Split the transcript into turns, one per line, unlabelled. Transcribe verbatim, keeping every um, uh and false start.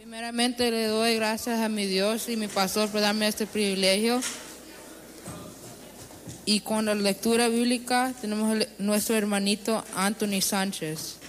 Primeramente le doy gracias a mi Dios y mi pastor por darme este privilegio. Y con la lectura bíblica tenemos el, nuestro hermanito Anthony Sánchez.